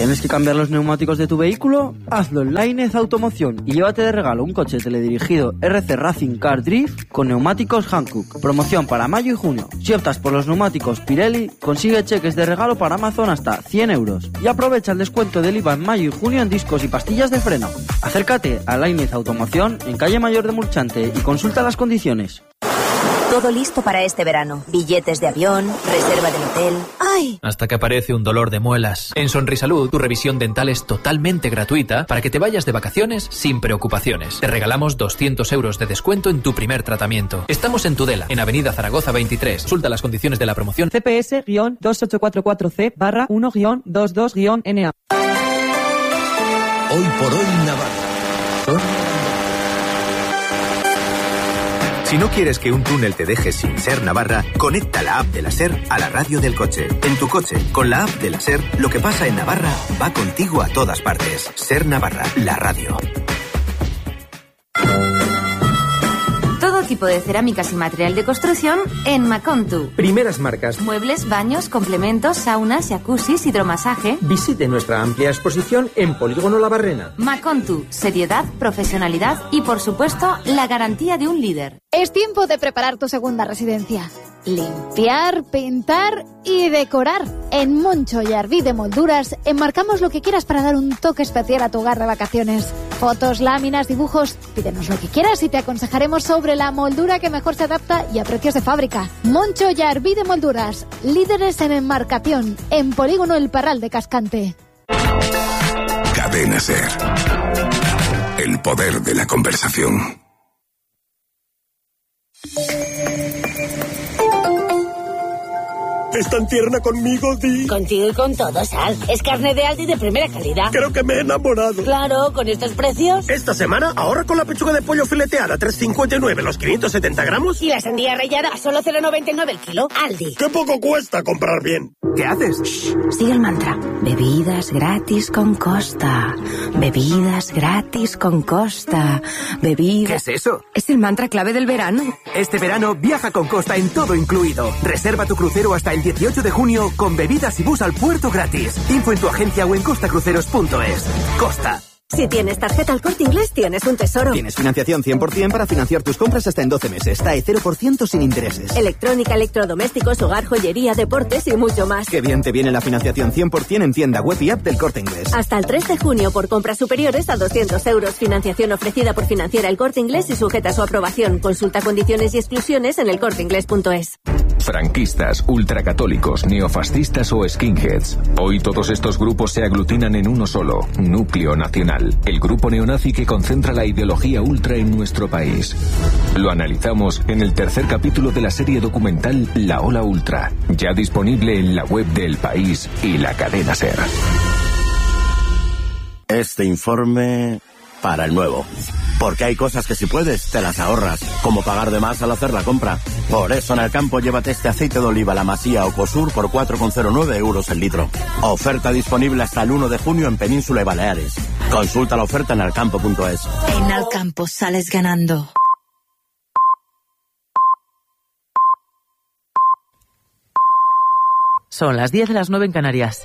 ¿Tienes que cambiar los neumáticos de tu vehículo? Hazlo en Lainez Automoción y llévate de regalo un coche teledirigido RC Racing Car Drift con neumáticos Hankook. Promoción para mayo y junio. Si optas por los neumáticos Pirelli, consigue cheques de regalo para Amazon hasta 100 euros. Y aprovecha el descuento del IVA en mayo y junio en discos y pastillas de freno. Acércate a Lainez Automoción en calle Mayor de Murchante y consulta las condiciones. Todo listo para este verano. Billetes de avión, reserva del hotel... ¡Ay! Hasta que aparece un dolor de muelas. En Sonrisalud, tu revisión dental es totalmente gratuita para que te vayas de vacaciones sin preocupaciones. Te regalamos 200 euros de descuento en tu primer tratamiento. Estamos en Tudela, en Avenida Zaragoza 23. Consulta las condiciones de la promoción. CPS-2844C/1-22-NA. Hoy por hoy Navarra. Si no quieres que un túnel te deje sin Ser Navarra, conecta la app de la Ser a la radio del coche. En tu coche, con la app de la Ser, lo que pasa en Navarra va contigo a todas partes. Ser Navarra, la radio. Todo tipo de cerámicas y material de construcción en Macontu. Primeras marcas. Muebles, baños, complementos, saunas, jacuzzis, hidromasaje. Visite nuestra amplia exposición en Polígono La Barrena. Macontu, seriedad, profesionalidad y, por supuesto, la garantía de un líder. Es tiempo de preparar tu segunda residencia. Limpiar, pintar y decorar. En Moncho y Arví de Molduras enmarcamos lo que quieras para dar un toque especial a tu hogar de vacaciones. Fotos, láminas, dibujos. Pídenos lo que quieras y te aconsejaremos sobre la moldura que mejor se adapta y a precios de fábrica. Moncho y Arví de Molduras, líderes en enmarcación, en Polígono El Parral de Cascante. Cadena Ser. El poder de la conversación. ¿Es tan tierna conmigo, Di? Contigo y con todo, Sal. Es carne de Aldi de primera calidad. Creo que me he enamorado. Claro, con estos precios. Esta semana ahorra con la pechuga de pollo fileteada, 3,59 los 570 gramos. Y la sandía rallada a solo 0,99 el kilo. Aldi. ¡Qué poco cuesta comprar bien! ¿Qué haces? Shh, sigue el mantra. Bebidas gratis con Costa. Bebidas gratis con Costa. Bebidas... ¿Qué es eso? Es el mantra clave del verano. Este verano viaja con Costa en todo incluido. Reserva tu crucero hasta el 18 de junio con bebidas y bus al puerto gratis. Info en tu agencia o en costacruceros.es. Costa. Si tienes tarjeta El Corte Inglés, tienes un tesoro. Tienes financiación 100% para financiar tus compras hasta en 12 meses. TAE 0% sin intereses. Electrónica, electrodomésticos, hogar, joyería, deportes y mucho más. Qué bien te viene la financiación 100% en tienda web y app del Corte Inglés. Hasta el 3 de junio por compras superiores a 200 euros. Financiación ofrecida por Financiera El Corte Inglés y sujeta a su aprobación. Consulta condiciones y exclusiones en elcorteinglés.es. Franquistas, ultracatólicos, neofascistas o skinheads. Hoy todos estos grupos se aglutinan en uno solo, Núcleo Nacional. El grupo neonazi que concentra la ideología ultra en nuestro país. Lo analizamos en el tercer capítulo de la serie documental La Ola Ultra, ya disponible en la web de El País y la cadena SER. Este informe para el nuevo. Porque hay cosas que si puedes, te las ahorras, como pagar de más al hacer la compra. Por eso en el campo llévate este aceite de oliva La Masía o Cosur por 4,09 euros el litro. Oferta disponible hasta el 1 de junio en Península y Baleares. Consulta la oferta en alcampo.es. En Alcampo sales ganando. Son las 10 de las 9 en Canarias.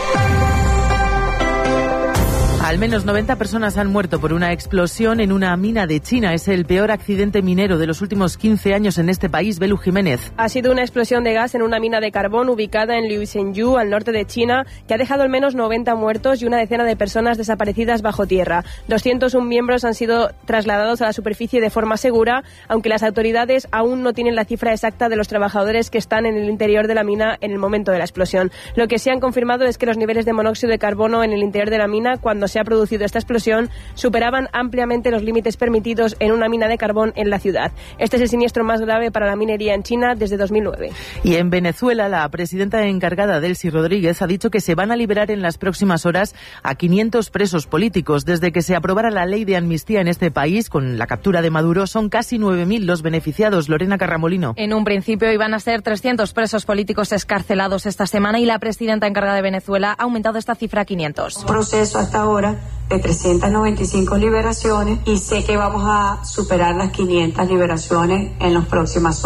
Al menos 90 personas han muerto por una explosión en una mina de China. Es el peor accidente minero de los últimos 15 años en este país. Belu Jiménez. Ha sido una explosión de gas en una mina de carbón ubicada en Liushengyu, al norte de China, que ha dejado al menos 90 muertos y una decena de personas desaparecidas bajo tierra. 201 miembros han sido trasladados a la superficie de forma segura, aunque las autoridades aún no tienen la cifra exacta de los trabajadores que están en el interior de la mina en el momento de la explosión. Lo que sí han confirmado es que los niveles de monóxido de carbono en el interior de la mina, cuando se ha producido esta explosión, superaban ampliamente los límites permitidos en una mina de carbón en la ciudad. Este es el siniestro más grave para la minería en China desde 2009. Y en Venezuela, la presidenta encargada, Delcy Rodríguez, ha dicho que se van a liberar en las próximas horas a 500 presos políticos. Desde que se aprobara la ley de amnistía en este país, con la captura de Maduro, son casi 9.000 los beneficiados. Lorena Carramolino. En un principio iban a ser 300 presos políticos excarcelados esta semana y la presidenta encargada de Venezuela ha aumentado esta cifra a 500. Proceso hasta ahora de 395 liberaciones y sé que vamos a superar las 500 liberaciones en las próximas horas.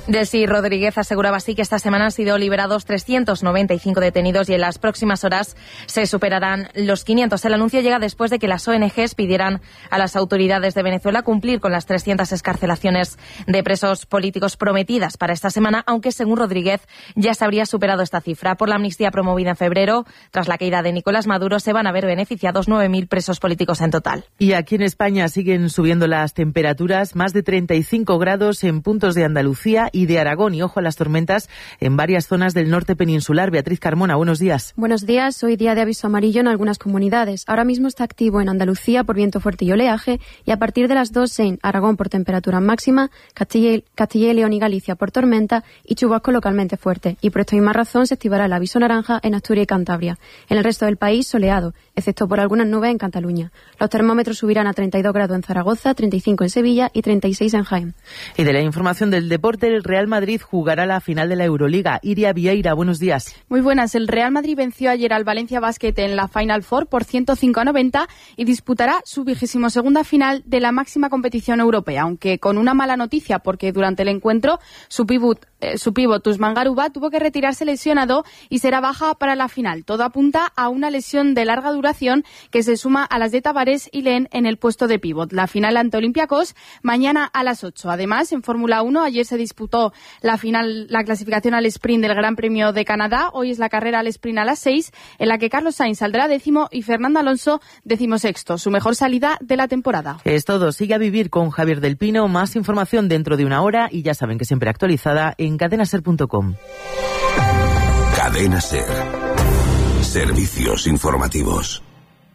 Delcy Rodríguez aseguraba así que esta semana han sido liberados 395 detenidos y en las próximas horas se superarán los 500. El anuncio llega después de que las ONGs pidieran a las autoridades de Venezuela cumplir con las 300 excarcelaciones de presos políticos prometidas para esta semana, aunque según Rodríguez ya se habría superado esta cifra. Por la amnistía promovida en febrero, tras la caída de Nicolás Maduro, se van a ver beneficiados 9.000 presos políticos en total. Y aquí en España siguen subiendo las temperaturas, más de 35 grados en puntos de Andalucía y de Aragón, y ojo a las tormentas en varias zonas del norte peninsular. Beatriz Carmona, buenos días. Buenos días, hoy día de aviso amarillo en algunas comunidades. Ahora mismo está activo en Andalucía por viento fuerte y oleaje, y a partir de las 2 en Aragón por temperatura máxima, Castilla y León y Galicia por tormenta y chubasco localmente fuerte. Y por esta misma razón se activará el aviso naranja en Asturias y Cantabria. En el resto del país soleado, excepto por algunas nubes en Cataluña. Los termómetros subirán a 32 grados en Zaragoza, 35 en Sevilla y 36 en Jaén. Y de la información del deporte, el Real Madrid jugará la final de la Euroliga. Iria Vieira, buenos días. Muy buenas. El Real Madrid venció ayer al Valencia Basket en la Final Four por 105-90 y disputará su 22ª final de la máxima competición europea, aunque con una mala noticia, porque durante el encuentro su pívot Usman Garuba tuvo que retirarse lesionado y será baja para la final. Todo apunta a una lesión de larga duración que se suma a las de Tavares y Len en el puesto de pívot. La final ante Olympiacos mañana a las 8. Además, en Fórmula 1 ayer se disputó la clasificación al sprint del Gran Premio de Canadá. Hoy es la carrera al sprint a las 6, en la que Carlos Sainz saldrá 10º y Fernando Alonso 16º, su mejor salida de la temporada. Es todo. Sigue a vivir con Javier del Pino. Más información dentro de una hora y ya saben que siempre actualizada en cadenaser.com. Cadena Ser. Servicios informativos.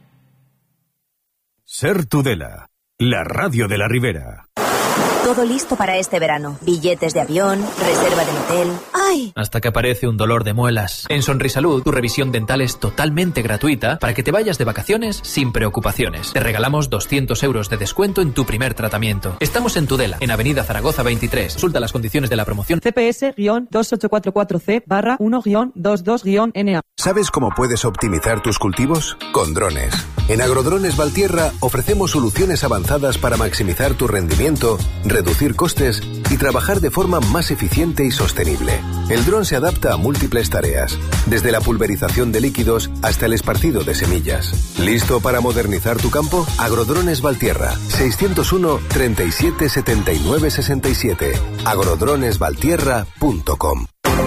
Ser Tudela, la radio de la Ribera. Todo listo para este verano. Billetes de avión, reserva de hotel. ¡Ay! Hasta que aparece un dolor de muelas. En Sonrisalud, tu revisión dental es totalmente gratuita para que te vayas de vacaciones sin preocupaciones. Te regalamos 200 euros de descuento en tu primer tratamiento. Estamos en Tudela, en Avenida Zaragoza 23. Consulta las condiciones de la promoción. CPS-2844C/1-22-NA. ¿Sabes cómo puedes optimizar tus cultivos? Con drones. En Agrodrones Valtierra ofrecemos soluciones avanzadas para maximizar tu rendimiento, reducir costes y trabajar de forma más eficiente y sostenible. El dron se adapta a múltiples tareas, desde la pulverización de líquidos hasta el esparcido de semillas. ¿Listo para modernizar tu campo? Agrodrones Valtierra, 601 37 79 67. agrodronesvaltierra.com.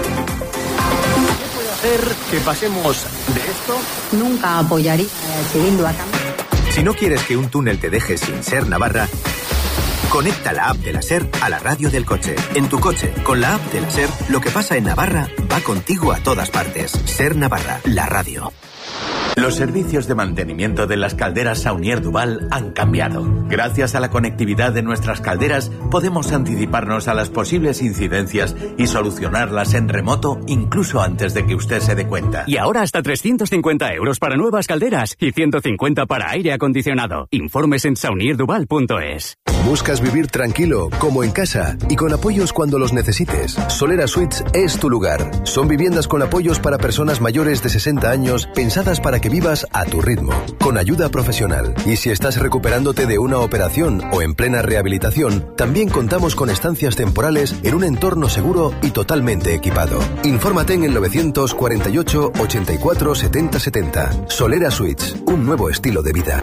Que pasemos de esto. Nunca apoyaría a a cambio. Si no quieres que un túnel te deje sin ser Navarra, conecta la app de la SER a la radio del coche. En tu coche, con la app de la SER, lo que pasa en Navarra va contigo a todas partes. SER Navarra, la radio. Los servicios de mantenimiento de las calderas Saunier Duval han cambiado. Gracias a la conectividad de nuestras calderas, podemos anticiparnos a las posibles incidencias y solucionarlas en remoto incluso antes de que usted se dé cuenta. Y ahora hasta 350 euros para nuevas calderas y 150 para aire acondicionado. Informes en saunierduval.es. ¿Buscas vivir tranquilo, como en casa y con apoyos cuando los necesites? Solera Suites es tu lugar. Son viviendas con apoyos para personas mayores de 60 años pensadas para que vivas a tu ritmo, con ayuda profesional. Y si estás recuperándote de una operación o en plena rehabilitación, también contamos con estancias temporales en un entorno seguro y totalmente equipado. Infórmate en el 948 84 70 70. Solera Suites, un nuevo estilo de vida.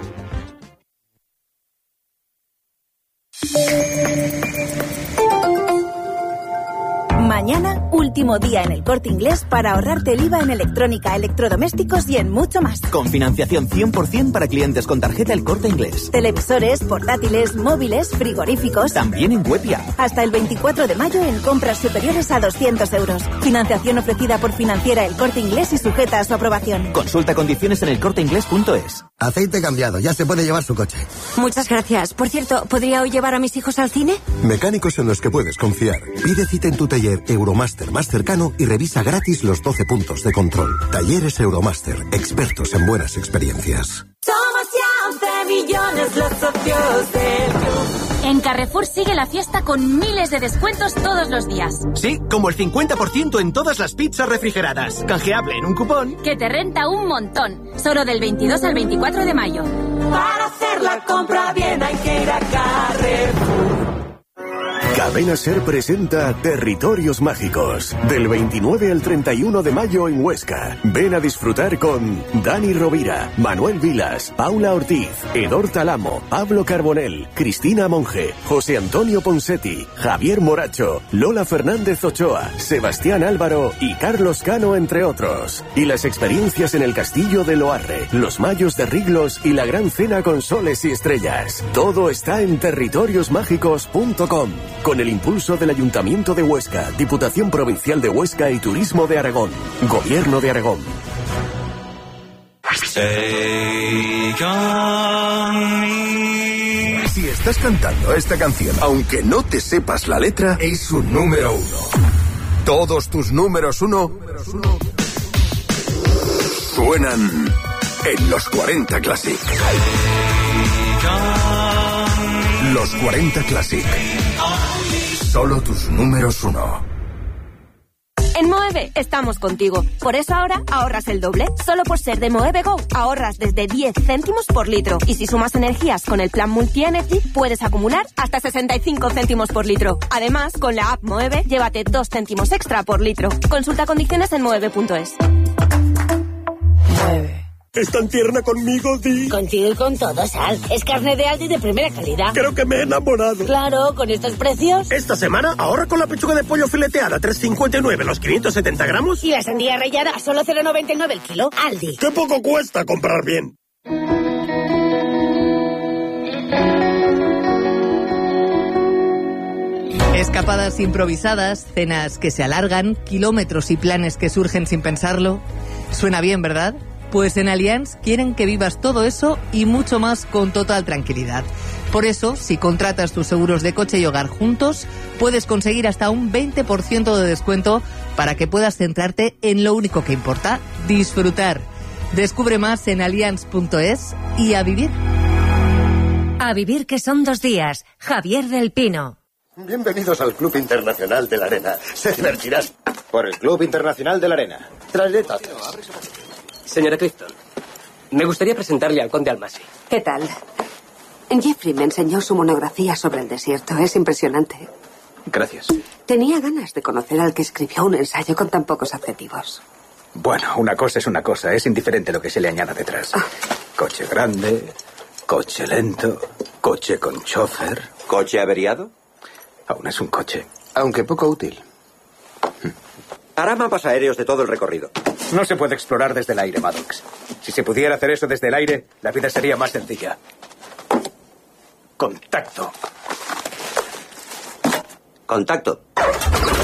Mañana, último día en el Corte Inglés para ahorrarte el IVA en electrónica, electrodomésticos y en mucho más. Con financiación 100% para clientes con tarjeta El Corte Inglés. Televisores, portátiles, móviles, frigoríficos. También en web y app. Hasta el 24 de mayo en compras superiores a 200 euros. Financiación ofrecida por Financiera El Corte Inglés y sujeta a su aprobación. Consulta condiciones en elcorteinglés.es. Aceite cambiado, ya se puede llevar su coche. Muchas gracias. Por cierto, ¿podría hoy llevar a mis hijos al cine? Mecánicos en los que puedes confiar. Pide cita en tu taller Euromaster más cercano y revisa gratis los 12 puntos de control. Talleres Euromaster, expertos en buenas experiencias. Somos ya 11 millones los socios del club. En Carrefour sigue la fiesta con miles de descuentos todos los días. Sí, como el 50% en todas las pizzas refrigeradas. Canjeable en un cupón que te renta un montón. Solo del 22 al 24 de mayo. Para hacer la compra bien hay que ir a Carrefour. Cadena Ser presenta Territorios Mágicos. Del 29 al 31 de mayo en Huesca. Ven a disfrutar con Dani Rovira, Manuel Vilas, Paula Ortiz, Edor Talamo, Pablo Carbonell, Cristina Monge, José Antonio Ponsetti, Javier Moracho, Lola Fernández Ochoa, Sebastián Álvaro y Carlos Cano, entre otros. Y las experiencias en el Castillo de Loarre, los Mayos de Riglos y la Gran Cena con soles y estrellas. Todo está en territoriosmágicos.com. Con el impulso del Ayuntamiento de Huesca, Diputación Provincial de Huesca y Turismo de Aragón. Gobierno de Aragón. Si estás cantando esta canción, aunque no te sepas la letra, es un número 1. Todos tus números 1 suenan en los 40 Classic. Los 40 Classic. Solo tus números 1. En Moeve estamos contigo. Por eso ahora ahorras el doble. Solo por ser de Moeve Go ahorras desde 10 céntimos por litro. Y si sumas energías con el plan Multi-Energy, puedes acumular hasta 65 céntimos por litro. Además, con la app Moeve, llévate 2 céntimos extra por litro. Consulta condiciones en moeve.es. Mueve. ¿Es tan tierna conmigo, Di? Contigo y con todo, Sal. Es carne de Aldi de primera calidad. Creo que me he enamorado. Claro, con estos precios. Esta semana ahorra con la pechuga de pollo fileteada, 3,59 los 570 gramos. Y la sandía rallada a solo 0,99 el kilo. Aldi. ¡Qué poco cuesta comprar bien! Escapadas improvisadas, cenas que se alargan, kilómetros y planes que surgen sin pensarlo. Suena bien, ¿verdad? Pues en Allianz quieren que vivas todo eso y mucho más con total tranquilidad. Por eso, si contratas tus seguros de coche y hogar juntos, puedes conseguir hasta un 20% de descuento para que puedas centrarte en lo único que importa, disfrutar. Descubre más en allianz.es y a vivir. A vivir, que son 2 días. Javier del Pino. Bienvenidos al Club Internacional de la Arena. Se divertirán. Por el Club Internacional de la Arena. Traeré tazas. Señora Clifton, me gustaría presentarle al conde Almasi. ¿Qué tal? Jeffrey me enseñó su monografía sobre el desierto. Es impresionante. Gracias. Tenía ganas de conocer al que escribió un ensayo con tan pocos adjetivos. Bueno, una cosa es una cosa. Es indiferente lo que se le añada detrás. Coche grande, coche lento, coche con chofer. ¿Coche averiado? Aún es un coche, aunque poco útil. Hará mapas aéreos de todo el recorrido. No se puede explorar desde el aire, Maddox. Si se pudiera hacer eso desde el aire, la vida sería más sencilla. Contacto. Contacto.